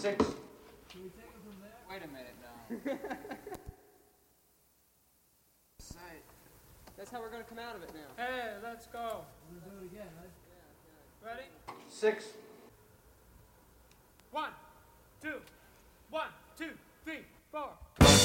6. Can we take it from there? Wait a minute now. That's how we're going to come out of it now. Hey, let's go. We're going to do it again, right? Ready? 6. 1, 2, 1, 2, 3, 4.